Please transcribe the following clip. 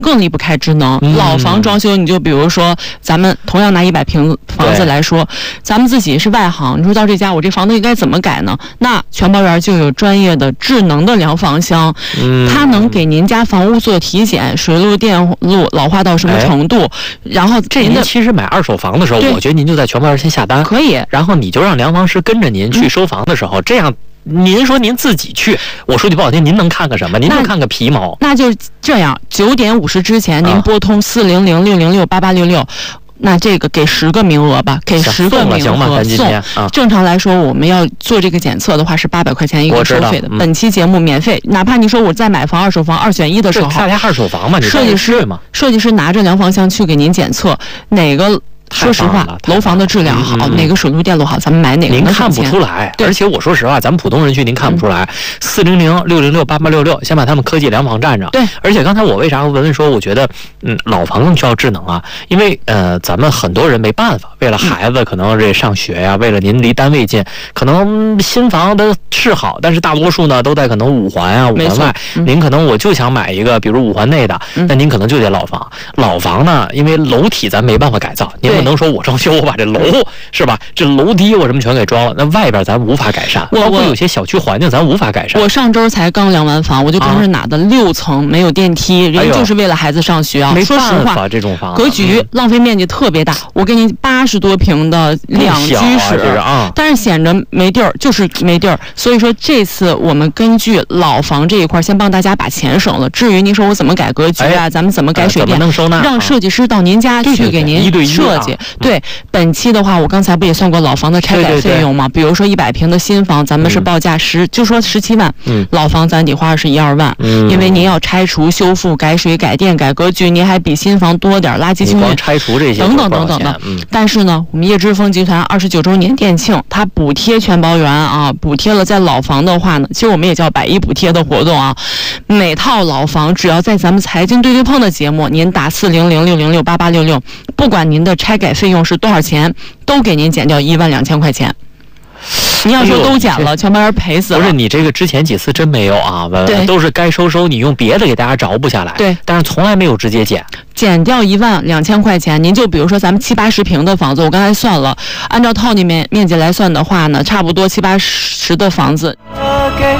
更离不开智能。老房装修，你就比如说咱们同样拿100平房子来说，咱们自己是外行，你说到这家我这房子应该怎么改呢？那全包园就有专业的智能的量房箱，它能给您家房屋做体检，水路电路老化到什么程度，然后这您其实买二手房的时候，我觉得您就在全包园先下单， 可以， 然后你就让量房师跟着您去收房的时候，这样。您说您自己去，我说句不好听，您能看个什么？您能看个皮毛？ 那就这样，9点50之前您拨通400-606-8866。那这个给10个名额吧，给10个名额送。正常来说，我们要做这个检测的话是800块钱一个收费的。本期节目免费，哪怕你说我再买房二手房2选1的时候， 大家二手房嘛， 设计师拿着量房箱去给您检测哪个。说实话，楼房的质量好，哪个水路电路好，咱们买哪个。 您看不出来，而且我说实话，咱们普通人去您看不出来。400-606-8866，先把他们科技量房占着。 对， 而且刚才我为啥文文说，我觉得老房更需要智能啊？因为咱们很多人没办法，为了孩子可能这上学呀，为了您离单位近，可能新房的是好，但是大多数呢都在可能5环啊5环外。您可能我就想买一个，比如5环内的，那您可能就得老房。老房呢，因为楼体咱没办法改造，您不能说我装修我把这楼是吧，这楼梯我什么全给装了，那外边咱无法改善，包括有些小区环境咱无法改善。 我上周才刚量完房，我就跟是哪的6层没有电梯，人就是为了孩子上学啊。 没说实话， 这种房格局浪费面积特别大。我给你80多平的2居室，但是显着没地儿，就是没地儿。所以说这次我们根据老房这一块，先帮大家把钱省了。至于您说我怎么改格局啊，咱们怎么改水电，让设计师到您家去给您设计。对，本期的话，我刚才不也算过老房的拆改费用吗？比如说100平的新房，咱们是报价就说17万，老房咱得花21、2万，因为您要拆除、修复、改水、改电、改格局，您还比新房多点垃圾清运、 拆除这些等等等等的。但是呢，我们叶之峰集团29周年店庆，它补贴全包园啊，补贴了在老房的话呢，其实我们也叫110补贴的活动啊。每套老房只要在咱们财经对碰的节目，您打400-606-8866，不管您的拆改费用是多少钱，都给您减掉12000块钱。你要说都减了，全包园赔死了。 不是你这个之前几次真没有啊，都是该收，你用别的给大家找不下来。 对， 但是从来没有直接减掉12000块钱。您就比如说咱们70-80平的房子，我刚才算了，按照套内面积来算的话呢，差不多70-80的房子。